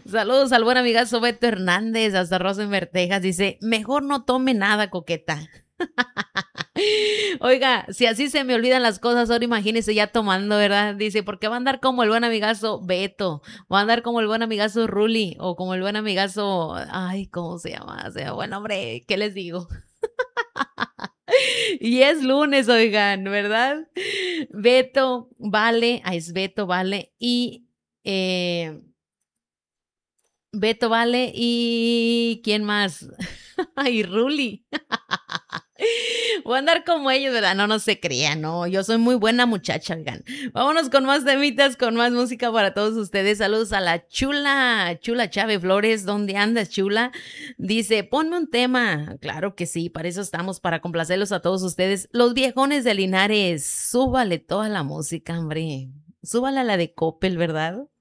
Saludos al buen amigazo Beto Hernández, hasta Rosa en Vertejas. Dice, mejor no tome nada, coqueta. Oiga, si así se me olvidan las cosas, ahora imagínese ya tomando, ¿verdad? Dice, porque va a andar como el buen amigazo Beto, va a andar como el buen amigazo Ruli, o como el buen amigazo, ay, ¿cómo se llama? O sea, bueno, hombre, ¿qué les digo? Y es lunes, oigan, ¿verdad? Beto, Vale, es Beto, Vale, y Beto, Vale, y ¿quién más? Ay, Ruli. Voy a andar como ellos, ¿verdad? No, no se crean, no. Yo soy muy buena muchacha, oigan. Vámonos con más temitas, con más música para todos ustedes. Saludos a la chula, chula Chávez Flores. ¿Dónde andas, chula? Dice, ponme un tema. Claro que sí, para eso estamos, para complacerlos a todos ustedes. Los viejones de Linares, súbale toda la música, hombre. Súbale a la de Coppel, ¿verdad?